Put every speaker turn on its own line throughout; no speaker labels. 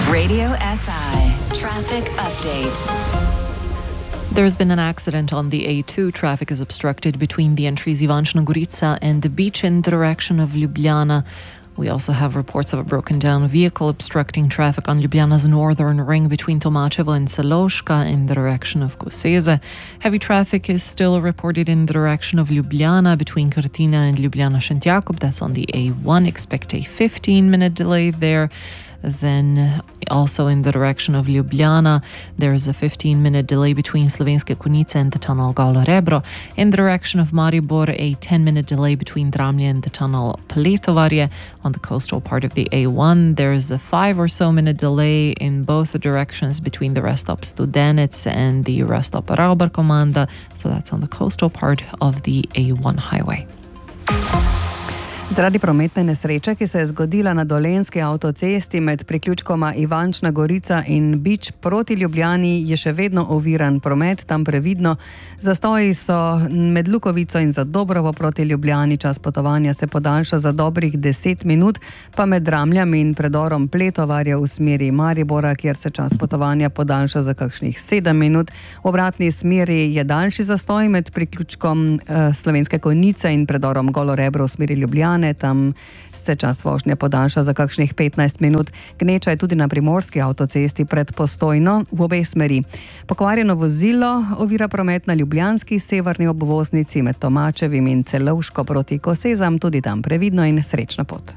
Radio SI Traffic Update.
There's been an accident on the A2. Traffic is obstructed between the entries Ivančna Gorica and the beach in the direction of Ljubljana. We also have reports of a broken down vehicle obstructing traffic on Ljubljana's northern ring between Tomačevo and Celovška in the direction of Koseze. Heavy traffic is still reported in the direction of Ljubljana between Krtina and Ljubljana-Šentjakub. That's on the A1. Expect a 15-minute delay there. Then also in the direction of Ljubljana, there is a 15-minute delay between Slovenske Konjice and the tunnel Golo Rebro. In the direction of Maribor, a 10-minute delay between Dramlje and the tunnel Pletovarje. On the coastal part of the A1, there is a 5 or so minute delay in both the directions between the rest stop Studenec and the rest stop Rauber-Komanda. So that's on the coastal part of the A1 highway.
Zaradi prometne nesreče, ki se je zgodila na Dolenjski avtocesti med priključkoma Ivančna Gorica in Bič proti Ljubljani, je še vedno oviran promet, tam previdno. Zastoji so med Lukovico in Zadobrovo proti Ljubljani, čas potovanja se podaljša za dobrih 10 minut, pa med Dramljami in predorom Pletovarja v smeri Maribora, kjer se čas potovanja podaljša za kakšnih 7 minut. V obratni smeri je daljši zastoj med priključkom Slovenske Konjice in predorom Golo Rebro v smeri Ljubljane. Tam se čas vožnje podaljša za kakšnih 15 minut. Gneča je tudi na primorski avtocesti pred Postojno v obe smeri. Pokvarjeno vozilo ovira promet na ljubljanski severni obvoznici med Tomačevim in Celovško proti Kosezam, tudi tam previdno in srečno pot.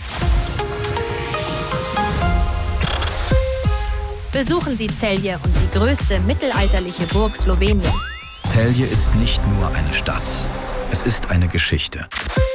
Besuchen Sie Celje und die größte mittelalterliche Burg Sloweniens.
Celje ist nicht nur eine Stadt, es ist eine Geschichte.